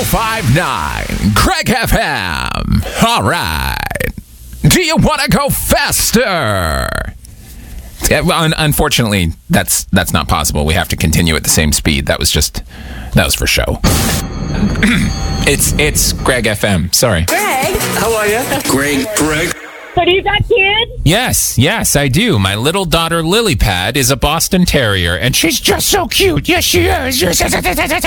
1059 Craig FM. All right. Do you want to go faster? Unfortunately, that's not possible. We have to continue at the same speed. That was for show. It's Greg FM. Sorry. Greg. How are you? Greg. So do you got kids? Yes, I do. My little daughter, Lilypad, is a Boston Terrier, and she's just so cute. Yes, she is.